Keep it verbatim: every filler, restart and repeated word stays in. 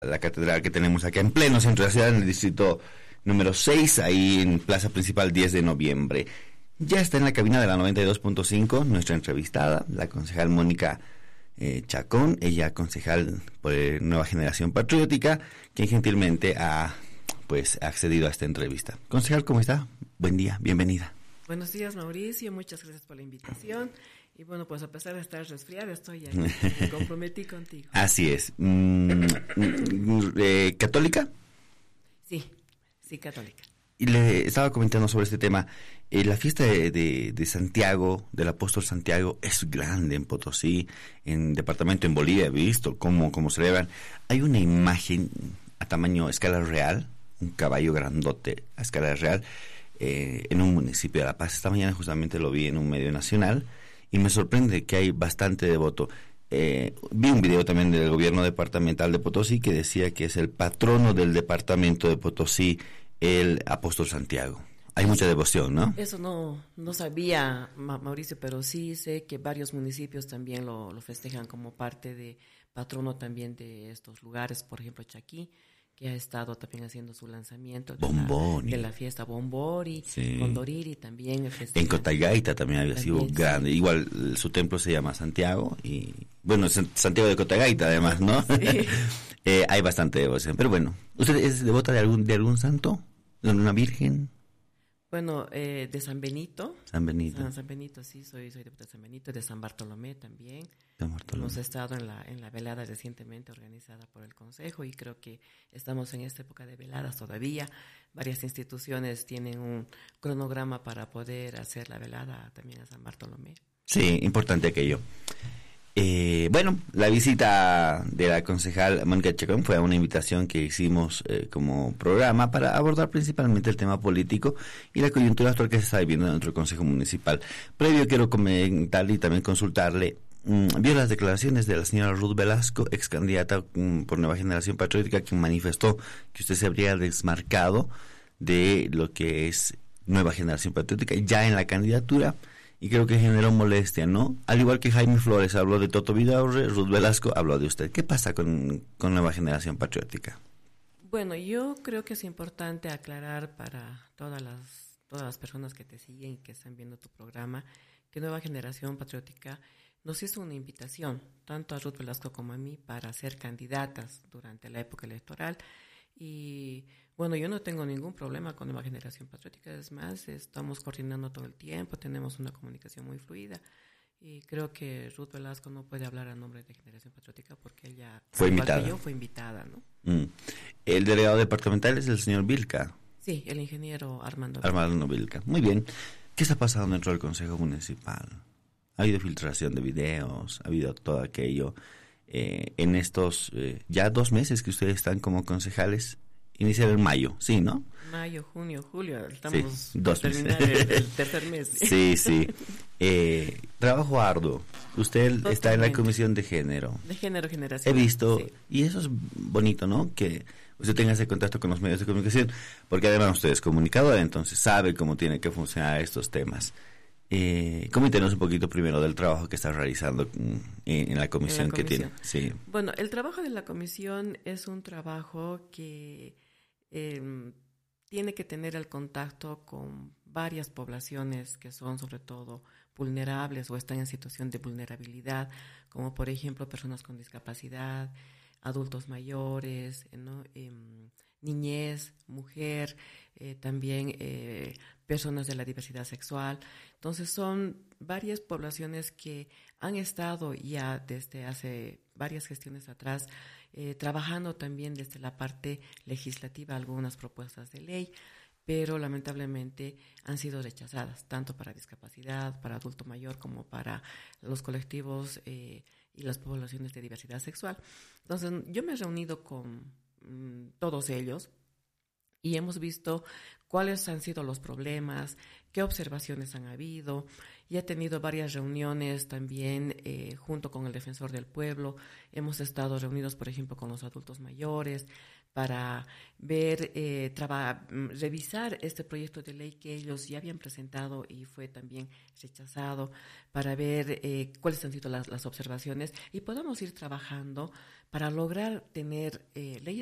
la catedral que tenemos acá en pleno centro de la ciudad, en el distrito número seis, ahí en Plaza Principal diez de noviembre. Ya está en la cabina de la noventa y dos punto cinco nuestra entrevistada, la concejal Mónica eh, Chacón, ella concejal por Nueva Generación Patriótica, quien gentilmente ha pues accedido a esta entrevista. Concejal, ¿cómo está? Buen día, bienvenida. Buenos días, Mauricio, muchas gracias por la invitación. Y bueno, pues a pesar de estar resfriada, estoy aquí, me comprometí contigo. Así es. Mm, eh, ¿Católica? Sí, sí, católica. Y le estaba comentando sobre este tema. Eh, la fiesta de, de, de Santiago, del apóstol Santiago, es grande en Potosí, en departamento, en Bolivia, he visto cómo, cómo celebran. Hay una imagen a tamaño, a escala real, un caballo grandote a escala real, eh, en un municipio de La Paz. Esta mañana justamente lo vi en un medio nacional y me sorprende que hay bastante devoto. Eh, vi un video también del gobierno departamental de Potosí que decía que es el patrono del departamento de Potosí, el apóstol Santiago. Hay mucha devoción, ¿no? Eso no no sabía, Mauricio, pero sí sé que varios municipios también lo, lo festejan como parte de patrono también de estos lugares. Por ejemplo, Chaquí, que ha estado también haciendo su lanzamiento de, la, de la fiesta Bombori, sí. Condoriri también. El en Cotagaita también había también, sido sí. grande. Igual su templo se llama Santiago y, bueno, Santiago de Cotagaita además, ¿no? Sí. eh, hay bastante devoción. Pero bueno, ¿usted es devota de algún de algún santo? ¿De una virgen? Bueno, eh, de San Benito. San Benito. San, San Benito, sí, soy soy devota de San Benito, de San Bartolomé también. San Bartolomé. Hemos estado en la en la velada recientemente organizada por el Consejo y creo que estamos en esta época de veladas todavía. Varias instituciones tienen un cronograma para poder hacer la velada también a San Bartolomé. Sí, importante aquello. Eh, bueno, la visita de la concejal Mónica Chacón fue a una invitación que hicimos eh, como programa para abordar principalmente el tema político y la coyuntura actual que se está viviendo en nuestro Consejo Municipal. Previo quiero comentarle y también consultarle, mmm, vio las declaraciones de la señora Ruth Velasco, ex candidata mmm, por Nueva Generación Patriótica, quien manifestó que usted se habría desmarcado de lo que es Nueva Generación Patriótica ya en la candidatura. Y creo que generó molestia, ¿no? Al igual que Jaime Flores habló de Toto Vidaurre, Ruth Velasco habló de usted. ¿Qué pasa con, con Nueva Generación Patriótica? Bueno, yo creo que es importante aclarar para todas las todas las personas que te siguen y que están viendo tu programa que Nueva Generación Patriótica nos hizo una invitación, tanto a Ruth Velasco como a mí, para ser candidatas durante la época electoral. Y bueno, yo no tengo ningún problema con Nueva Generación Patriótica, es más, estamos coordinando todo el tiempo, tenemos una comunicación muy fluida y creo que Ruth Velasco no puede hablar a nombre de Generación Patriótica porque ella fue invitada. Yo fue invitada, ¿no? Mm. El delegado departamental es el señor Vilca. Sí, el ingeniero Armando Vilca. Armando Vilca. Muy bien. ¿Qué está pasando dentro del Consejo Municipal? Ha habido filtración de videos, ha habido todo aquello. Eh, en estos eh, ya dos meses que ustedes están como concejales, iniciaron en mayo, ¿sí, no? Mayo, junio, julio, estamos sí, dos terminar el, el tercer mes. Sí, sí. Eh, trabajo arduo. Usted Totalmente. Está en la Comisión de Género. De Género Generación. He visto, sí. Y eso es bonito, ¿no? Que usted tenga ese contacto con los medios de comunicación, porque además usted es comunicadora, entonces sabe cómo tiene que funcionar estos temas. Eh, coméntenos un poquito primero del trabajo que está realizando en, en la comisión, en la comisión que tiene. Sí. Bueno, el trabajo de la comisión es un trabajo que eh, tiene que tener el contacto con varias poblaciones que son sobre todo vulnerables o están en situación de vulnerabilidad, como por ejemplo personas con discapacidad, adultos mayores, ¿no? eh, niñez, mujer, eh, también eh, personas de la diversidad sexual. Entonces son varias poblaciones que han estado ya desde hace varias gestiones atrás eh, trabajando también desde la parte legislativa algunas propuestas de ley, pero lamentablemente han sido rechazadas, tanto para discapacidad, para adulto mayor, como para los colectivos eh, y las poblaciones de diversidad sexual. Entonces, yo me he reunido con mmm, todos ellos y hemos visto cuáles han sido los problemas, qué observaciones han habido, y he tenido varias reuniones también eh, junto con el Defensor del Pueblo. Hemos estado reunidos, por ejemplo, con los adultos mayores para ver, eh, traba, revisar este proyecto de ley que ellos ya habían presentado y fue también rechazado, para ver eh, cuáles han sido las, las observaciones y podamos ir trabajando para lograr tener eh, leyes